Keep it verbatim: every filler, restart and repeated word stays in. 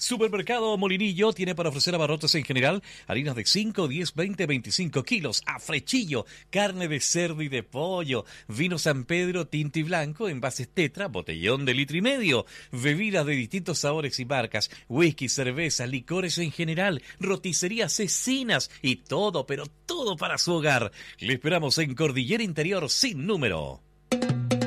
Supermercado Molinillo tiene para ofrecer abarrotes en general harinas de cinco, diez, veinte, veinticinco kilos, a frechillo, carne de cerdo y de pollo, vino San Pedro tinto y blanco, envases Tetra, botellón de litro y medio, bebidas de distintos sabores y marcas, whisky, cerveza, licores en general, roticerías, cecinas y todo, pero todo para su hogar. Le esperamos en Cordillera Interior sin número.